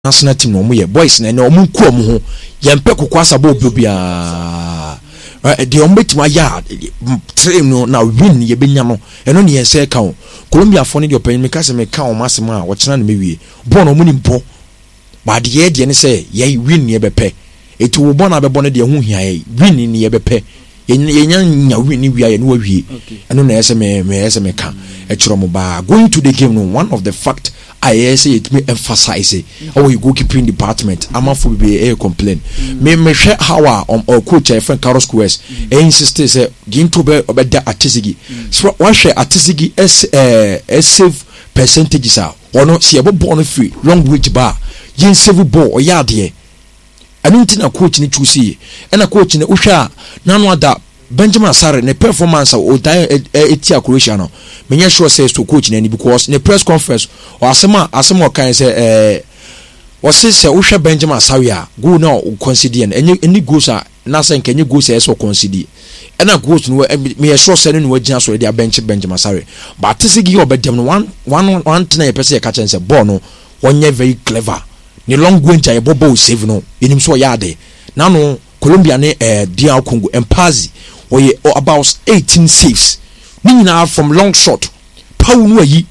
national team no mo ye boys na na omu ku omu ho ye mpe kokwasa ba obia de ombetima ya train no na win ye benya no eno ne yense ka o Colombia fo ne de open me ka se me ka o masema a wo kyena na mewie bo no mu ni mpo ba de ye ne se ye win ye bepe eti wo bo na be bo ne de hu hia ye win ni ye bepe ye nya win ni wi aye no wawie eno na yese me ka e kyero mo ba going to the game no one of the fact I say it may emphasize it. Oh, you go keeping department. I'm not for be a complaint. Me share how or coach a friend Carlos Quest insisted say game to be about that artistic. So one share artistic as save percentages are or not see about born free long wage bar. Yin save ball or yard here. I don't think a coach need to see and a coach in the Usha none other. Benjamin Sarre ne performance o dan etia Croatia no menya sure says to coach na because ne press conference or asema kan say o say wo hwe Benjamin Sarre a go na o consider any goals a na say nkenye goals e so consider na goals no me sure say no wagina so dey bench Benjamin Sarre but tisigi obedem no one thing e pese e ka chen say ball no wonye very clever ni long range e bobo save no enim so yade na no Colombia ne DR Congo Mpazi oye about 18 saves nina from long shot power no ayi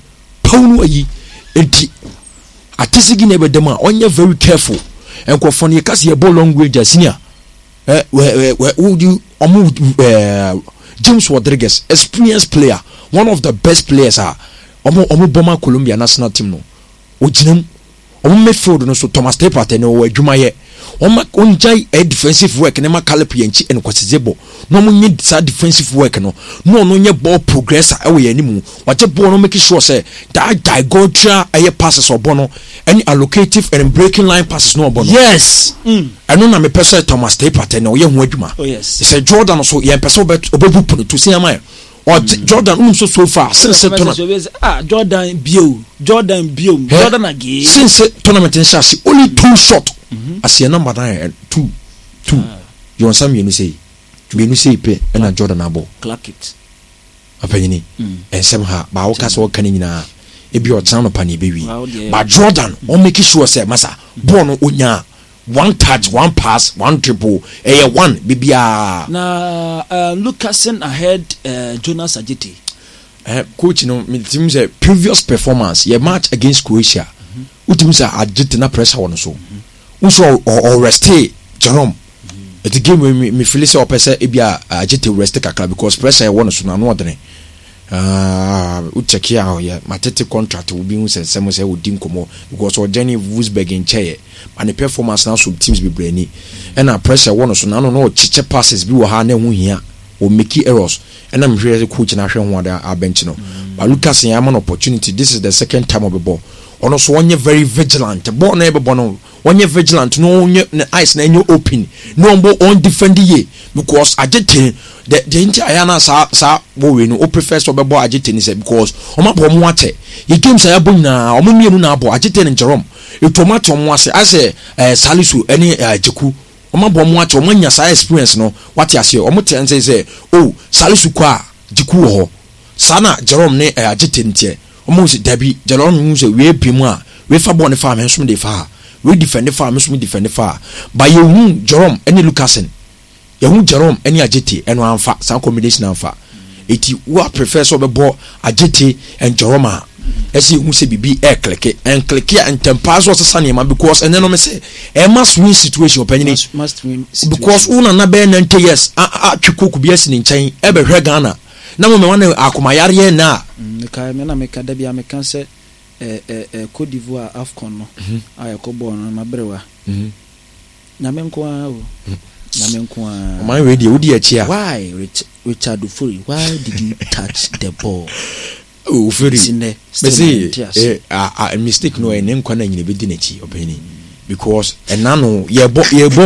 enti atisigi na bedem a onye very careful enkofo ne kase ye ball long range senior would you James Rodriguez experienced player one of the best players omo bomber Colombia national team no ojinam omo midfield no so Thomas Tepate no adwuma ye onjai defensive work ne ma calip yanchi en kwasizebo no mo nyi sa defensive work no nye ball progress e we animu wache ball no make sure say that guy go try aye passes obono any allocative and breaking line passes no obono yes eno na me person Thomas Tepate no ye ho adwuma oh yes it's a Jordan so ye person obebu puno to see am or Jordan so far since Jordan again since tournament in Shashi only 2 shot as your number 9 2 you want some you say pe and Jordan abo clock it apanyini and somehow ba o kasa o kanina e bi o tsan no pani bewi but Jordan o make sure say masa ball no onya one touch, one pass, one triple, one bibia. Now, Lucasen ahead, Jonas Ajeti. Coach, me teams a previous performance, your match against Croatia. Teams are Ajeti na pressure on so. Also or rest Jerome. At the game when me feel say opese ebia Ajeti rest kakla because pressure one so na no odene. Check here ya matete contract will be some say would dinkomo because or Jenny Wolfsburg in chair and the performance now sub teams be brainy and our pressure one so no chiche passes be ha na hu hia or make errors and I'm here as a coach na hwe ho da bench no but Lucas in an opportunity this is the second time of the ball ono so onye very vigilant ball na ebe no onye vigilant no onye eyes na enyo open no mbo on defend ye because Ajeti the inti ayana sa bo we no o prefer so be bo Ajeti ni say because o ma bo mo ate ye games ya bo na o mo mienu na bo Ajeti ni Jerome e tomato mo ase ase Salisu eni Jeku o ma bo mo ate o manya sa experience no what ase o mo ten say oh Salisu kwa Jeku ho sana Jerome ne Ajeti ntie o mo se dabi Jerome mu se we pimu a we fa bo ne fa me so de fa we defend fa me so defend fa ba ye hu Jerome eni Lucasen Yahu Jerome any Ajeti and one fa some combination anfa. Eti what prefer so be bo Ajeti and Jerome. Esi hu se bibi click and click here and tempas was sunny man because and then me say a must win situation opinion must win because una na be 90 years twiko ku bi asi ni nchen e be hwe Ghana na mo me wan akomayare ye na ka me na me ka da bia me kan se Côte d'Ivoire AFCON no ayekobon no mabrewa na me nko a o my radio would you why Richard Ofori why did you touch the ball Ofori a mistake no en nkwa na nyine bedi nachi openi because enano yebo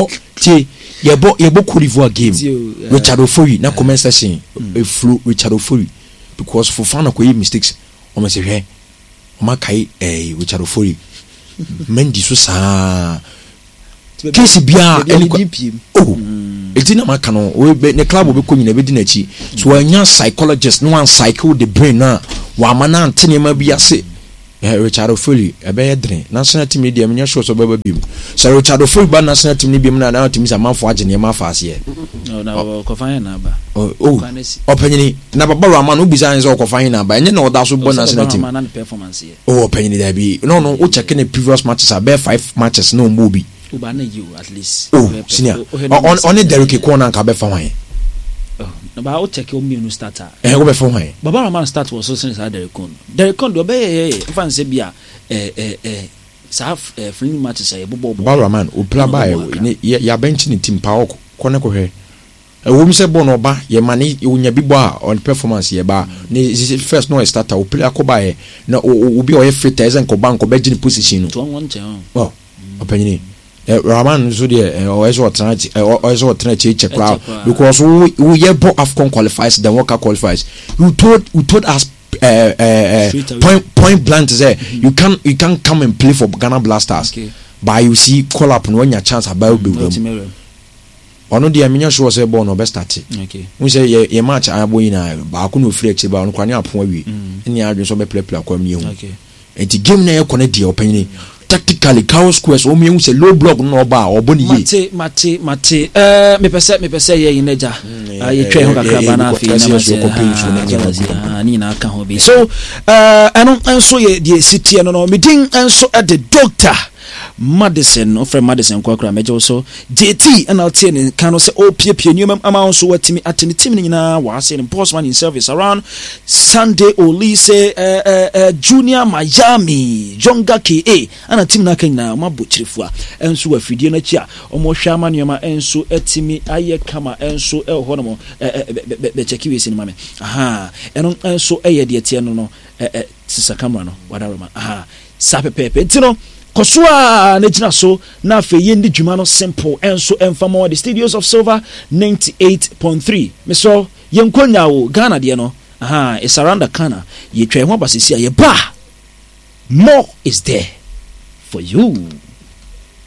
Côte d'Ivoire game Richard Ofori na comment section e flow Richard Ofori because for fan akoyi mistakes o me se hwe o makai Richard Ofori mendi so sa kesi bia etina makano we ne club be ko nyina be di nachi so anya psychologist no one cycle the brain na wa mana antene ma bia se Richard Ofoli ebe dren national team dia menya show so baba bim so Richard Ofoli ba national team ni bim na team sa manfo agene ma fa ase na ko fan na ba opanyini na baba Rama no bizan so ko fan na ba enye na oda so bo national team na performance opanyini da bi no o check the previous matches about 5 matches no mo bi uba na you at least senior on Derrick Corner ka be fa wan no ba o check o mi no starter go be fa wan baba Rama start was so since Derrick Corner do be fan se bia sa friendly matches e bobo baba Rama o play by ya bench ni team pa ko ne ko he wo mi se bo no ba ye mane unya bibo a on performance ye ba ni first no starter o play akoba e na o bi o ye fit ezen ko bank o be gini position no to one ten oh opanyini Raman so there also alternative check crowd because we year AFCON qualifies then World Cup qualifies. You told us point blank say you can come and play for Ghana Blasters, but you see call up when your chance about be ono dia menya show say ball no be start we say ye match abo ina ba ko no free che ba no kwani apon awi ni adwen so be play kwa mi hu enti game na ye kone dia opanyini tactically cow squares o me say low block no ba obo ni ye mate me pese ye inaja ye twe ho kakra ba na afi na ni na aka ho bi so eno enso ye die city no medin enso at the doctor Madison or from Madison Kwakra Major so JT and I'll tell you can say OPP new amount so what me at the team na was in postman in service around Sunday Olise Junior Miami Jonga KA and a team na Kenya ma butchifua enso afidie na chia omo hwama nyoma enso etimi aye kama enso hono be check we sin mame aha eno enso eye de tie no sisa camera no wadaroma aha sapepepe ntino Kosua nejina so na fe yendi dwuma no simple enso enfamo the Studios of Silver 98.3 meso yenkonya wo Ghana de no aha it's around the corner ye twa ho basisi ye ba more is there for you.